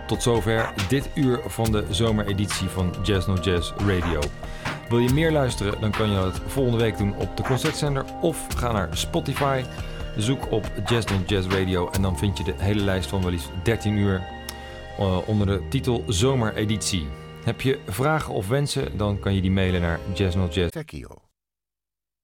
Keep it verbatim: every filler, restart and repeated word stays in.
Tot zover dit uur van de zomereditie van Jazz No Jazz Radio. Wil je meer luisteren, dan kan je dat volgende week doen op de Concertzender of ga naar Spotify. Zoek op Jazz No Jazz Radio en dan vind je de hele lijst van wel liefst dertien uur uh, onder de titel Zomereditie. Heb je vragen of wensen, dan kan je die mailen naar jazz no jazz.